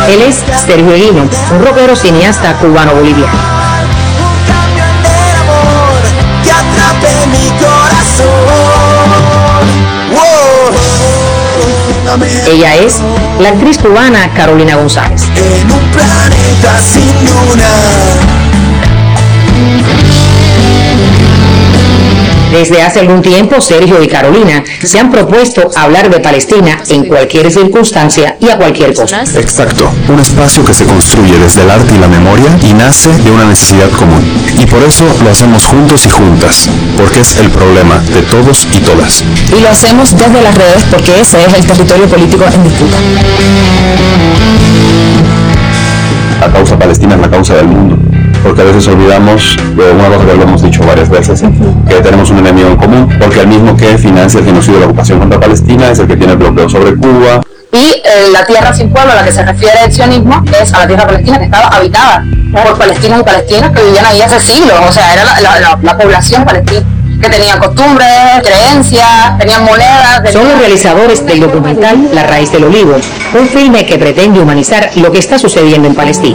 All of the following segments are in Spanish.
Él es Sergio Hino, un rockero cineasta cubano-boliviano. Ella es la actriz cubana Carolina González. En un planeta sin luna. Desde hace algún tiempo, Sergio y Carolina se han propuesto hablar de Palestina en cualquier circunstancia y a cualquier costo. Exacto, un espacio que se construye desde el arte y la memoria y nace de una necesidad común. Y por eso lo hacemos juntos y juntas, porque es el problema de todos y todas. Y lo hacemos desde las redes porque ese es el territorio político en disputa. La causa palestina es la causa del mundo. Porque a veces olvidamos de una cosa que lo hemos dicho varias veces, que tenemos un enemigo en común, porque el mismo que financia el genocidio de la ocupación contra Palestina es el que tiene el bloqueo sobre Cuba. Y la tierra sin pueblo a la que se refiere el sionismo es a la tierra palestina que estaba habitada por palestinos y palestinas que vivían ahí hace siglos, o sea, era la población palestina, que tenían costumbres, creencias, tenían monedas. Son los realizadores del documental La Raíz del Olivo, un filme que pretende humanizar lo que está sucediendo en Palestina.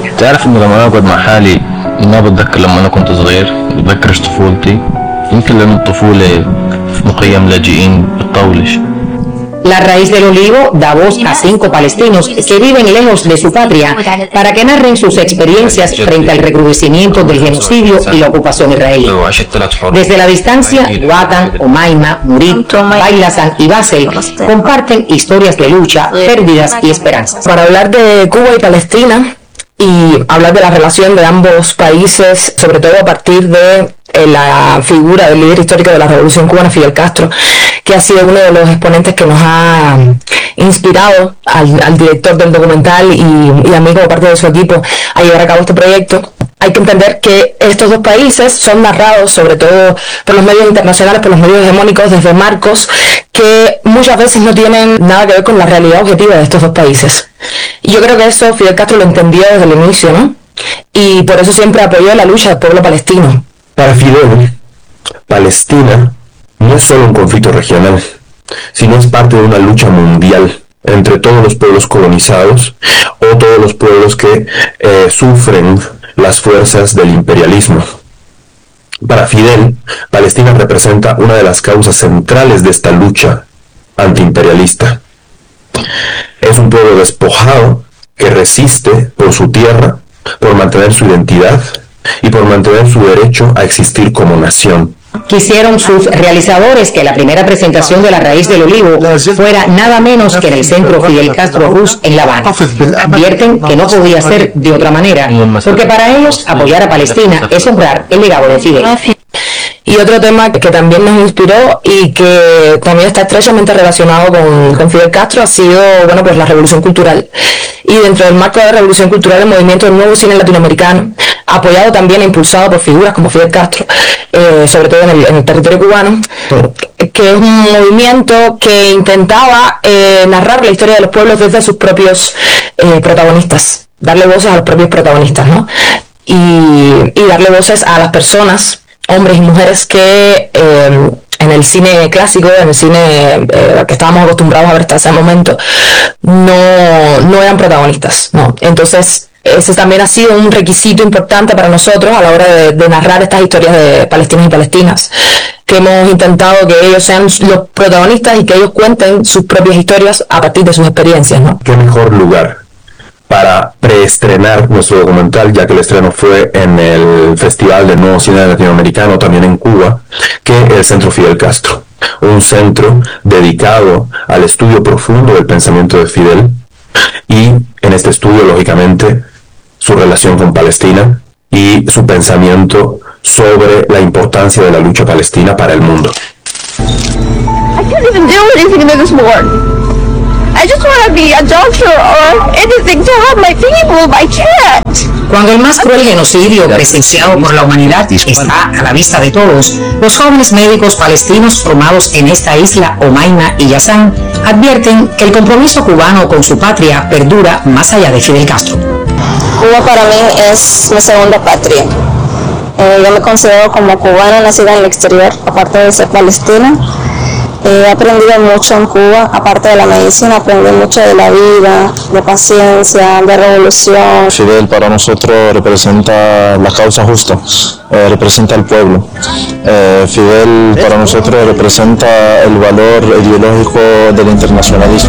ما بتذكر لما أنا كنت صغير، بتذكرش طفولتي، يمكن لأن الطفولة في مخيم لاجئين بتطولش. La Raíz del Olivo da voz a 5 palestinos que viven lejos de su patria para que narren sus experiencias frente al recrudecimiento del genocidio y la ocupación israelí. Desde la distancia, Watan, Omaima, Murit, Bailasan y Basel comparten historias de lucha, pérdidas y esperanzas. Para hablar de Cuba y Palestina y hablar de la relación de ambos países, sobre todo a partir de la figura del líder histórico de la Revolución Cubana, Fidel Castro, que ha sido uno de los exponentes que nos ha inspirado al director del documental y a mí como parte de su equipo a llevar a cabo este proyecto. Hay que entender que estos dos países son narrados sobre todo por los medios internacionales, por los medios hegemónicos, desde marcos que muchas veces no tienen nada que ver con la realidad objetiva de estos dos países. Y yo creo que eso Fidel Castro lo entendió desde el inicio, ¿no? Y por eso siempre apoyó la lucha del pueblo palestino. Para Fidel, Palestina no es solo un conflicto regional, sino es parte de una lucha mundial entre todos los pueblos colonizados o todos los pueblos que sufren las fuerzas del imperialismo. Para Fidel, Palestina representa una de las causas centrales de esta lucha antiimperialista. Es un pueblo despojado que resiste por su tierra, por mantener su identidad y por mantener su derecho a existir como nación. Quisieron sus realizadores que la primera presentación de La Raíz del Olivo fuera nada menos que en el Centro Fidel Castro Ruz en La Habana. Advierten que no podía ser de otra manera, porque para ellos apoyar a Palestina es honrar el legado de Fidel. Y otro tema que también nos inspiró y que también está estrechamente relacionado con Fidel Castro ha sido, bueno, pues la Revolución Cultural. Y dentro del marco de la Revolución Cultural, el movimiento del nuevo cine latinoamericano, apoyado también e impulsado por figuras como Fidel Castro, sobre todo en el territorio cubano, que es un movimiento que intentaba narrar la historia de los pueblos desde sus propios protagonistas, darle voces a los propios protagonistas, ¿no? Y darle voces a las personas, hombres y mujeres que en el cine clásico, en el cine que estábamos acostumbrados a ver hasta ese momento, no eran protagonistas, ¿no? Entonces ese también ha sido un requisito importante para nosotros a la hora de narrar estas historias de palestinos y palestinas, que hemos intentado que ellos sean los protagonistas y que ellos cuenten sus propias historias a partir de sus experiencias, ¿no? ¿Qué mejor lugar para preestrenar nuestro documental, ya que el estreno fue en el Festival del Nuevo Cine Latinoamericano, también en Cuba, que el Centro Fidel Castro? Un centro dedicado al estudio profundo del pensamiento de Fidel y en este estudio, lógicamente, su relación con Palestina y su pensamiento sobre la importancia de la lucha palestina para el mundo. I can't even do anything in this war. I just want to be a doctor or anything to help my people. I can't. Cuando el más cruel genocidio presenciado por la humanidad está a la vista de todos, los jóvenes médicos palestinos formados en esta isla, Omaima y Yazán, advierten que el compromiso cubano con su patria perdura más allá de Fidel Castro. Cuba para mí es mi segunda patria. Yo me considero como cubana nacida en el exterior, aparte de ser palestina. He aprendido mucho en Cuba, aparte de la medicina, aprendí mucho de la vida, de paciencia, de revolución. Fidel para nosotros representa la causa justa, representa al pueblo. Fidel para nosotros representa el valor ideológico del internacionalismo.